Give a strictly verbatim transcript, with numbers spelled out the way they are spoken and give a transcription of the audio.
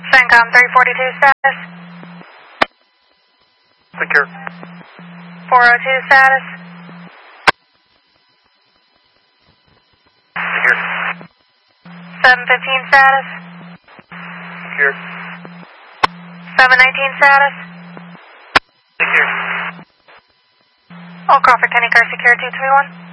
CENTCOM three forty-two status. Secure. four oh two status. Secure. seven fifteen status. Secure. seven nineteen status. Secure. All Crawford County Car Secure two three one.